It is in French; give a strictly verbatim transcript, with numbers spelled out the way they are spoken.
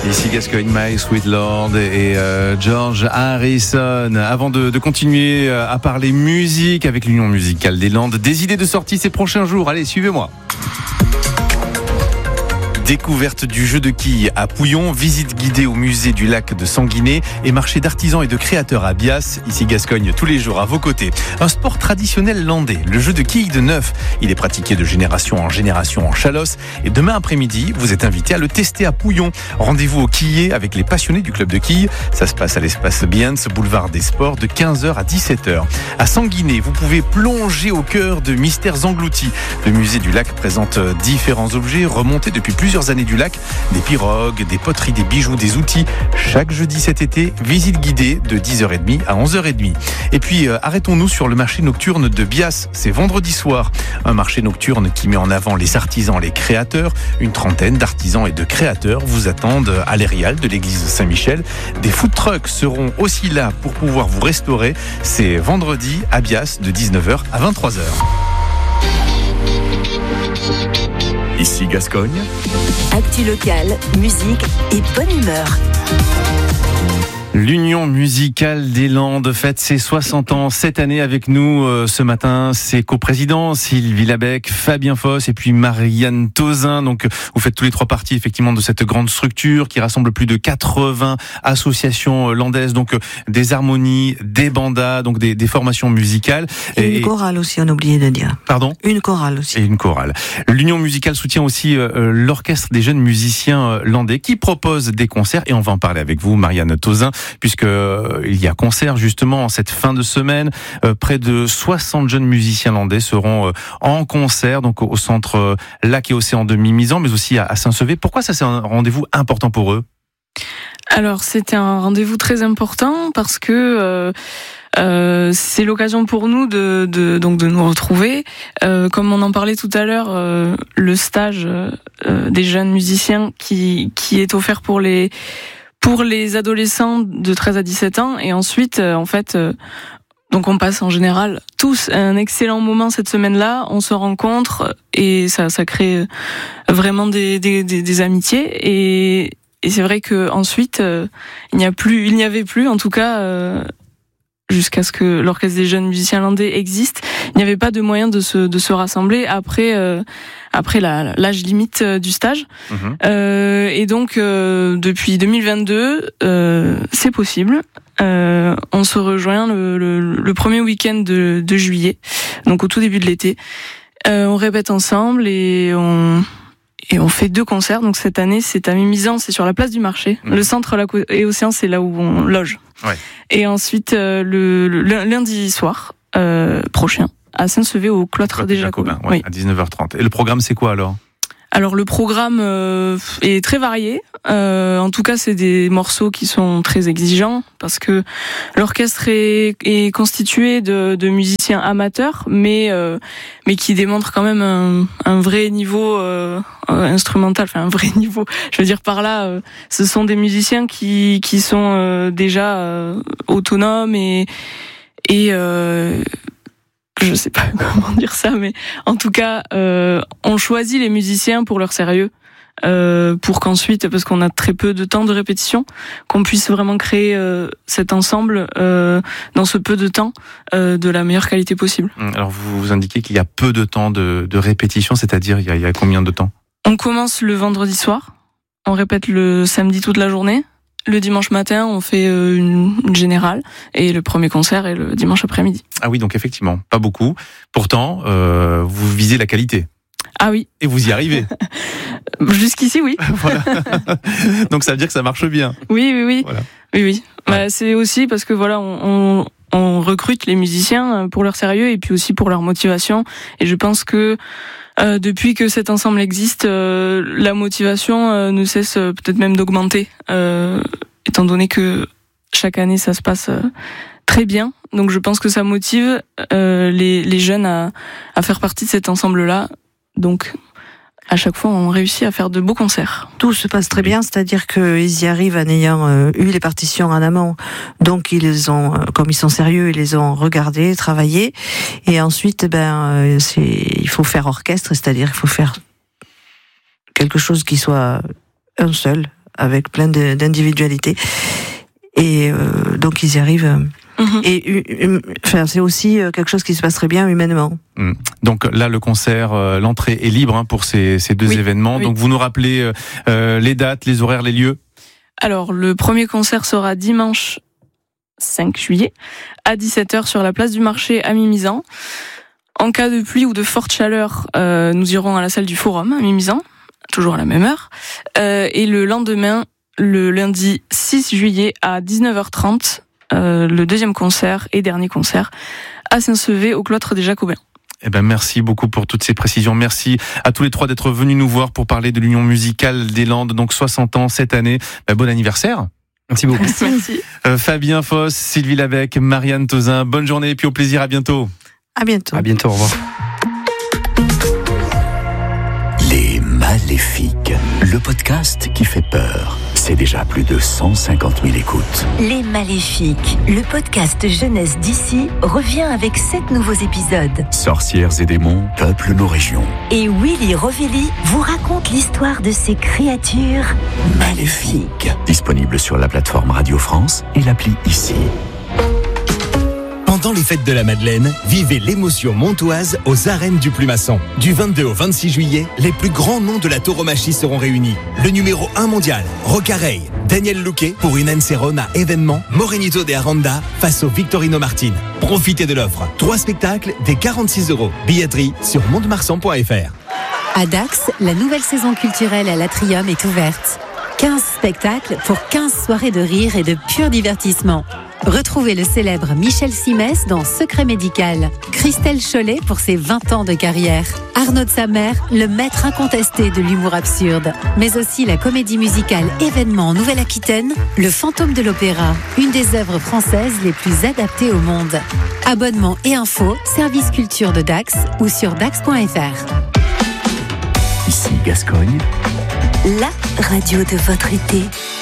Ici Gascogne, My Sweet Lord et euh, George Harrison. Avant de, de continuer à parler musique avec l'Union musicale des Landes, des idées de sortie ces prochains jours. Allez, suivez-moi. Découverte du jeu de quilles à Pouillon, visite guidée au musée du lac de Sanguinet et marché d'artisans et de créateurs à Bias, ici Gascogne, tous les jours à vos côtés. Un sport traditionnel landais, le jeu de quilles de neuf. Il est pratiqué de génération en génération en Chalosse et demain après-midi, vous êtes invité à le tester à Pouillon. Rendez-vous au quillet avec les passionnés du club de quilles. Ça se passe à l'espace Biens, boulevard des Sports, de quinze heures à dix-sept heures. À Sanguinet, vous pouvez plonger au cœur de Mystères Engloutis. Le musée du lac présente différents objets remontés depuis plusieurs années du lac, des pirogues, des poteries, des bijoux, des outils. Chaque jeudi cet été, visite guidée de dix heures trente à onze heures trente. Et puis euh, arrêtons-nous sur le marché nocturne de Bias, c'est vendredi soir. Un marché nocturne qui met en avant les artisans, les créateurs. Une trentaine d'artisans et de créateurs vous attendent à l'Érial de l'église Saint-Michel. Des food trucks seront aussi là pour pouvoir vous restaurer. C'est vendredi à Bias de dix-neuf heures à vingt-trois heures. Ici Gascogne. Actu locale, musique et bonne humeur. L'Union musicale des Landes fête ses soixante ans cette année avec nous. Euh, ce matin, ses coprésidents, Sylvie Labec, Fabien Foss et puis Marianne Tauzin. Donc, vous faites tous les trois parties effectivement de cette grande structure qui rassemble plus de quatre-vingts associations landaises. Donc, euh, des harmonies, des bandas, donc des, des formations musicales. Et, et une chorale aussi, on a oublié de dire. Pardon ? Une chorale aussi. Et une chorale. L'Union musicale soutient aussi euh, l'orchestre des jeunes musiciens euh, landais qui propose des concerts. Et on va en parler avec vous, Marianne Tauzin, puisque euh, il y a concert justement en cette fin de semaine. Euh, près de soixante jeunes musiciens landais seront euh, en concert donc au centre euh, Lac et Océan de Mimizan, mais aussi à, à Saint-Sevé. Pourquoi ça c'est un rendez-vous important pour eux ? Alors c'était un rendez-vous très important parce que euh, euh, c'est l'occasion pour nous de, de donc de nous retrouver. Euh, comme on en parlait tout à l'heure, euh, le stage euh, des jeunes musiciens qui qui est offert pour les pour les adolescents de treize à dix-sept ans et ensuite euh, en fait euh, donc on passe en général tous un excellent moment cette semaine-là, on se rencontre et ça ça crée vraiment des des des, des amitiés et et c'est vrai que ensuite euh, il n'y a plus il n'y avait plus en tout cas euh, jusqu'à ce que l'orchestre des jeunes musiciens landais existe, il n'y avait pas de moyen de se de se rassembler après euh, après la, l'âge limite du stage. Mmh. Euh, et donc euh, depuis deux mille vingt-deux, euh, c'est possible. Euh, on se rejoint le, le, le premier week-end de, de juillet, donc au tout début de l'été. Euh, on répète ensemble et on et on fait deux concerts. Donc cette année, c'est à Mimizan, c'est sur la place du marché. Mmh. Le centre Lac et Océan, c'est là où on loge. Ouais. Et ensuite euh, le, le lundi soir euh, prochain à Saint-Sevé au cloître des Jacobins, Jacobins ouais, oui. À dix-neuf heures trente. Et le programme, c'est quoi alors ? Alors le programme euh, est très varié. Euh, en tout cas, c'est des morceaux qui sont très exigeants parce que l'orchestre est, est constitué de, de musiciens amateurs, mais euh, mais qui démontrent quand même un, un vrai niveau euh, instrumental, enfin un vrai niveau. Je veux dire par là, euh, ce sont des musiciens qui qui sont euh, déjà euh, autonomes et et euh, je sais pas comment dire ça, mais en tout cas, euh, on choisit les musiciens pour leur sérieux, euh, pour qu'ensuite, parce qu'on a très peu de temps de répétition, qu'on puisse vraiment créer euh, cet ensemble euh, dans ce peu de temps euh, de la meilleure qualité possible. Alors vous, vous indiquez qu'il y a peu de temps de, de répétition, c'est-à-dire il y a, il y a combien de temps ? On commence le vendredi soir, on répète le samedi toute la journée. Le dimanche matin, on fait une, une générale et le premier concert est le dimanche après-midi. Ah oui, donc effectivement, pas beaucoup. Pourtant, euh, vous visez la qualité. Ah oui. Et vous y arrivez. Jusqu'ici, oui. Voilà. Donc ça veut dire que ça marche bien. Oui, oui, oui. Voilà. Oui, oui. Ouais. Bah, c'est aussi parce que voilà, on, on, on recrute les musiciens pour leur sérieux et puis aussi pour leur motivation. Et je pense que Euh, depuis que cet ensemble existe, euh, la motivation euh, ne cesse euh, peut-être même d'augmenter, euh, étant donné que chaque année ça se passe euh, très bien. Donc je pense que ça motive euh, les, les jeunes à, à faire partie de cet ensemble-là. Donc à chaque fois, on réussit à faire de beaux concerts. Tout se passe très bien, c'est-à-dire qu'ils y arrivent en ayant euh, eu les partitions en amont. Donc, ils les ont, euh, comme ils sont sérieux, ils les ont regardés, travaillés. Et ensuite, ben, euh, c'est, il faut faire orchestre, c'est-à-dire qu'il faut faire quelque chose qui soit un seul, avec plein de, d'individualités. Et euh, donc ils y arrivent. Mmh. Et euh, enfin, c'est aussi quelque chose qui se passerait bien humainement. Mmh. Donc là, le concert, euh, l'entrée est libre hein, pour ces, ces deux oui. événements. Oui. Donc vous nous rappelez euh, les dates, les horaires, les lieux. Alors le premier concert sera dimanche cinq juillet à dix-sept heures sur la place du marché à Mimizan. En cas de pluie ou de forte chaleur, euh, nous irons à la salle du Forum à Mimizan, toujours à la même heure. Euh, et le lendemain, le lundi six juillet à dix-neuf heures trente, euh, le deuxième concert et dernier concert à Saint-Sevé au cloître des Jacobins. Eh ben, merci beaucoup pour toutes ces précisions. Merci à tous les trois d'être venus nous voir pour parler de l'Union musicale des Landes. Donc soixante ans cette année. Ben, bon anniversaire. Merci beaucoup. Merci. Euh, Fabien Foss, Sylvie Labec, Marianne Tauzin. Bonne journée et puis au plaisir. À bientôt. À bientôt. À bientôt. Au revoir. Les Maléfiques, le podcast qui fait peur. C'est déjà plus de cent cinquante mille écoutes. Les Maléfiques, le podcast jeunesse d'ici, revient avec sept nouveaux épisodes. Sorcières et démons peuplent nos régions. Et Willy Rovelli vous raconte l'histoire de ces créatures maléfiques. Disponible sur la plateforme Radio France et l'appli Ici. Pendant les fêtes de la Madeleine, vivez l'émotion montoise aux arènes du Plumasson. Du vingt-deux au vingt-six juillet, les plus grands noms de la tauromachie seront réunis. Le numéro un mondial, Rocarey, Daniel Luque pour une Encerona événement, Morenito de Aranda face au Victorino Martin. Profitez de l'offre. Trois spectacles dès quarante-six euros. Billetterie sur mondemarsan point f r. À Dax, la nouvelle saison culturelle à l'Atrium est ouverte. quinze spectacles pour quinze soirées de rire et de pur divertissement. Retrouvez le célèbre Michel Simès dans Secret médical, Christelle Chollet pour ses vingt ans de carrière, Arnaud de Samer, le maître incontesté de l'humour absurde, mais aussi la comédie musicale événement en Nouvelle-Aquitaine, Le Fantôme de l'Opéra, une des œuvres françaises les plus adaptées au monde. Abonnement et infos, service culture de Dax ou sur dax point f r. Ici Gascogne, la radio de votre été.